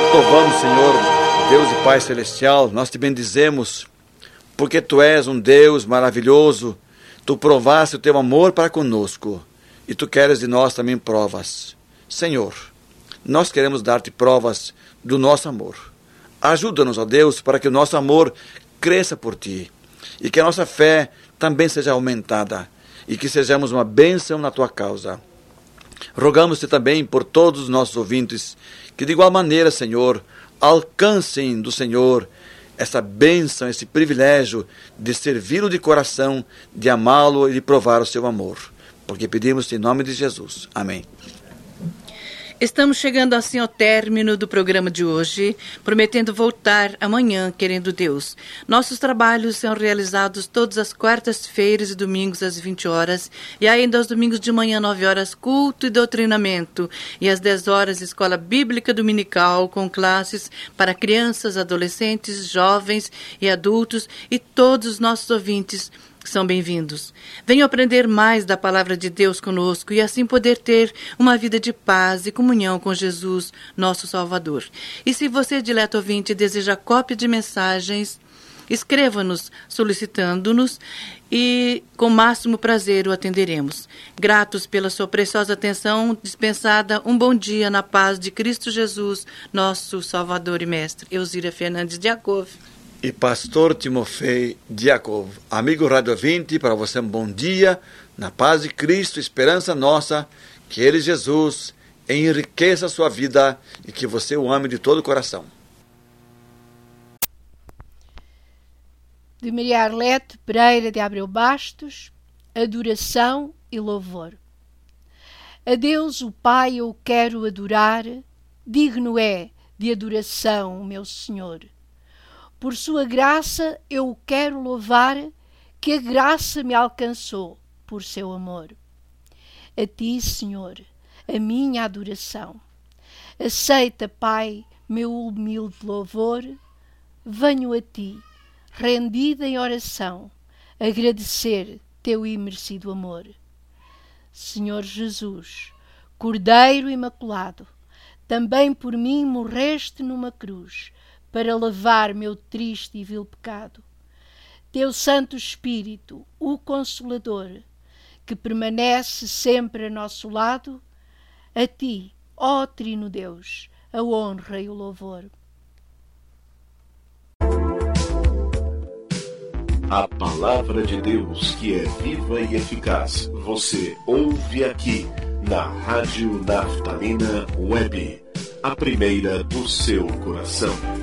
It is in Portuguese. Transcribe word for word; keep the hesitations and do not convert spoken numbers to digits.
louvamos, Senhor, Deus e Pai Celestial, nós te bendizemos, porque Tu és um Deus maravilhoso, Tu provaste o Teu amor para conosco, e Tu queres de nós também provas. Senhor, nós queremos dar-te provas do nosso amor. Ajuda-nos, ó Deus, para que o nosso amor cresça por Ti, e que a nossa fé também seja aumentada, e que sejamos uma bênção na Tua causa. Rogamos-te também por todos os nossos ouvintes, que de igual maneira, Senhor, alcancem do Senhor essa bênção, esse privilégio de servi-lo de coração, de amá-lo e de provar o seu amor. Porque pedimos em nome de Jesus. Amém. Estamos chegando assim ao término do programa de hoje, prometendo voltar amanhã, querendo Deus. Nossos trabalhos são realizados todas as quartas-feiras e domingos às vinte horas, e ainda aos domingos de manhã, nove horas, culto e doutrinamento, e às dez horas, escola bíblica dominical, com classes para crianças, adolescentes, jovens e adultos, e todos os nossos ouvintes são bem-vindos. Venham aprender mais da palavra de Deus conosco e assim poder ter uma vida de paz e comunhão com Jesus, nosso Salvador. E se você, dileto ouvinte, deseja cópia de mensagens, escreva-nos solicitando-nos e com o máximo prazer o atenderemos. Gratos pela sua preciosa atenção dispensada, um bom dia na paz de Cristo Jesus, nosso Salvador e Mestre. Elzira Fernandes de Jacob. E pastor Timofei Diakov. Amigo Rádio ouvinte, para você um bom dia, na paz de Cristo, esperança nossa, que Ele, Jesus, enriqueça a sua vida e que você o ame de todo o coração. De Maria Arlete Pereira de Abreu Bastos, adoração e louvor. A Deus o Pai eu quero adorar, digno é de adoração o meu Senhor. Por sua graça eu o quero louvar, que a graça me alcançou por seu amor. A ti, Senhor, a minha adoração. Aceita, Pai, meu humilde louvor. Venho a ti, rendida em oração, agradecer teu imerecido amor. Senhor Jesus, Cordeiro Imaculado, também por mim morreste numa cruz, para lavar meu triste e vil pecado. Teu Santo Espírito, o Consolador, que permanece sempre a nosso lado, a ti, ó Trino Deus, a honra e o louvor. A palavra de Deus, que é viva e eficaz, você ouve aqui na Rádio Naftalina Web, a primeira do seu coração.